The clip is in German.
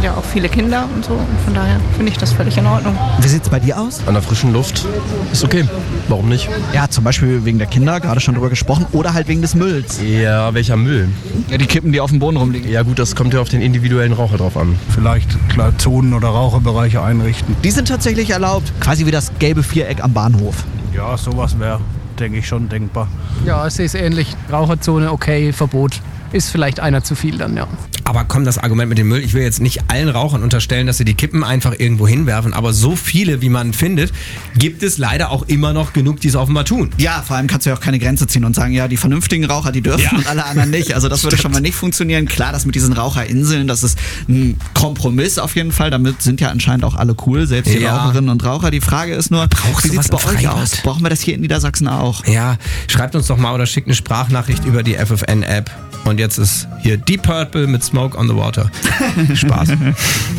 ja auch viele Kinder und so. Und von daher finde ich das völlig in Ordnung. Wie sieht's bei dir aus? An der frischen Luft ist okay. Warum nicht? Ja, zum Beispiel wegen der Kinder, gerade schon drüber gesprochen, oder halt wegen des Mülls. Ja, welcher Müll? Ja, die Kippen, die auf dem Boden rumliegen. Ja gut, das kommt ja auf den individuellen Raucher drauf an. Vielleicht Zonen oder Raucherbereiche einrichten. Die sind tatsächlich erlaubt. Quasi wie das gelbe Viereck am Bahnhof. Ja, sowas wäre, denke ich, schon denkbar. Ja, ich sehe es ähnlich. Raucherzone, okay, Verbot. Ist vielleicht einer zu viel dann, ja. Aber komm, das Argument mit dem Müll, ich will jetzt nicht allen Rauchern unterstellen, dass sie die Kippen einfach irgendwo hinwerfen, aber so viele, wie man findet, gibt es leider auch immer noch genug, die es offenbar tun. Ja, vor allem kannst du ja auch keine Grenze ziehen und sagen, ja, die vernünftigen Raucher, die dürfen und alle anderen nicht. Also das würde schon mal nicht funktionieren. Klar, das mit diesen Raucherinseln, das ist ein Kompromiss auf jeden Fall. Damit sind ja anscheinend auch alle cool, selbst die Raucherinnen und Raucher. Die Frage ist nur, wie sieht es bei euch aus? Brauchen wir das hier in Niedersachsen auch? Ja, schreibt uns doch mal oder schickt eine Sprachnachricht über die FFN-App. Und jetzt ist hier Deep Purple mit Smoke on the Water. Spaß.